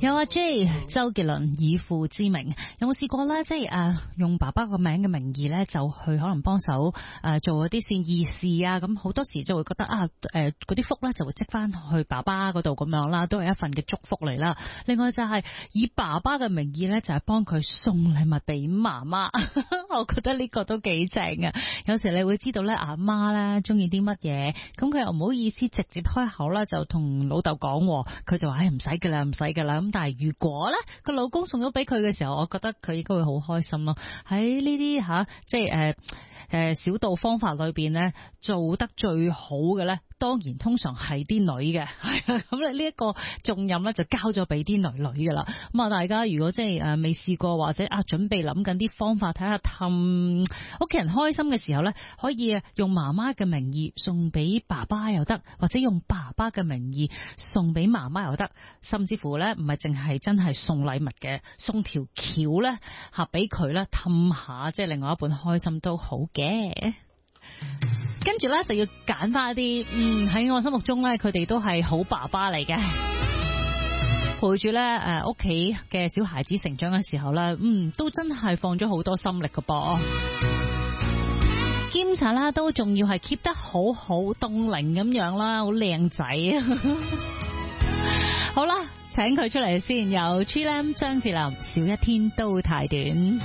有阿 J 周杰倫以父之名，有冇試過咧？即係用爸爸個名嘅名義咧，就去可能幫手做嗰啲善意事啊，咁好多時就會覺得嗰啲福咧就會積翻去爸爸嗰度咁樣啦，都係一份嘅祝福嚟啦。另外就係以爸爸嘅名義咧，就係幫佢送禮物俾媽媽，我覺得呢個都幾正啊！有時你會知道咧，阿媽咧中意啲乜嘢，咁佢又唔好意思直接開口啦，就同老豆講，佢就話唔使噶啦，唔使噶啦。咁但係如果咧個老公送咗俾佢嘅時候，我覺得佢應該會好開心咯。喺呢啲即係小道方法裏邊咧，做得最好嘅咧，當然通常係啲女嘅，咁咧呢一個重任咧就交咗俾啲女噶啦。咁啊，大家如果即係未試過或者準備諗緊啲方法，睇下氹屋企人開心嘅時候咧，可以用媽媽嘅名義送俾爸爸又得，或者用爸爸嘅名義送俾媽媽又得，甚至乎咧唔係淨係真係送禮物嘅，送條橋咧俾佢咧氹下，即係另外一半開心都好嘅。跟住咧就要揀翻一啲喺我心目中咧佢哋都係好爸爸嚟嘅，陪住咧屋企嘅小孩子成長嘅時候咧，都真係放咗好多心力㗎噃，兼且啦都仲要係 keep 得好好凍齡咁樣啦，好靚仔好啦，請佢出嚟先，由 Chilam 張智霖，少一天都太短。